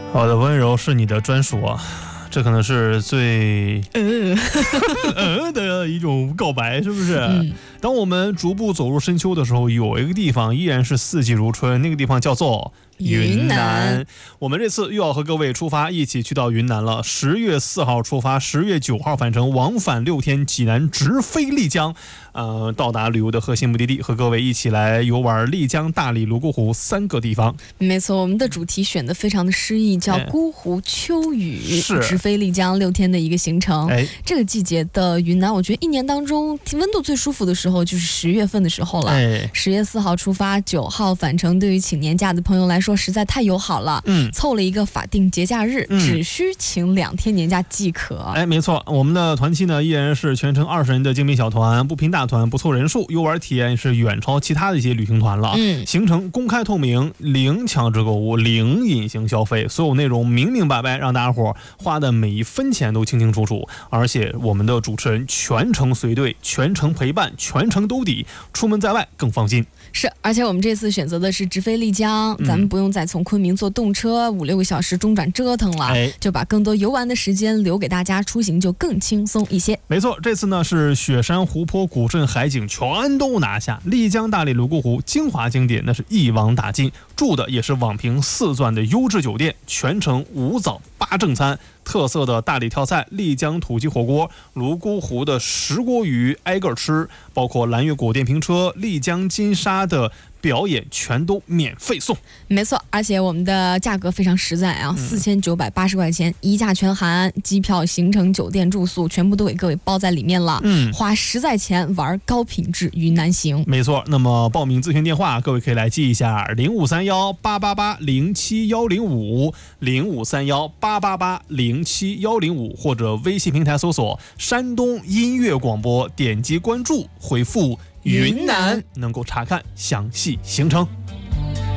我的温柔是你的专属啊，这可能是最的一种告白，是不是？当我们逐步走入深秋的时候，有一个地方依然是四季如春，那个地方叫做云南。我们这次又要和各位出发，一起去到云南了。10月4号出发，10月9号返程，往返6天，济南直飞丽江，到达旅游的核心目的地，和各位一起来游玩丽江、大理、泸沽湖3个地方。 没错，我们的主题选得非常的诗意，叫孤湖秋雨，直飞丽江6天的一个行程。这个季节的云南，我觉得一年当中温度最舒服的时候就是10月份的时候了。10月4号出发，9号返程，对于请年假的朋友来说实在太友好了。凑了一个法定节假日，只需请2天年假即可。 没错，我们的团期呢依然是全程20人的精品小团，不拼大团，不凑人数，游玩体验是远超其他的一些旅行团了。行程公开透明，零强制购物，零隐形消费，所有内容明明白白，让大家伙花的每一分钱都清清楚楚。而且我们的主持人全程随队，全程陪伴，全程兜底，出门在外更放心。 是，而且我们这次选择的是直飞丽江，咱们不用再从昆明坐动车5-6个小时中转折腾了，就把更多游玩的时间留给大家，出行就更轻松一些。 没错，这次呢是雪山、湖泊、古镇、海景全都拿下，丽江、大理、泸沽湖精华景点那是一网打尽，住的也是网评4钻的优质酒店，全程5早8正餐，特色的大理跳菜、丽江土鸡火锅、泸沽湖的石锅鱼挨个吃，包括蓝月果电瓶车、丽江金沙的表演全都免费送。 没错，而且我们的价格非常实在啊，4980块钱一价全含，机票、行程、酒店、住宿全部都给各位包在里面了。花实在钱玩高品质云南行。 没错，那么报名咨询电话各位可以来记一下：0531880155，0531880710，或者微信平台搜索山东音乐广播，点击关注，回复云南，能够查看详细行程。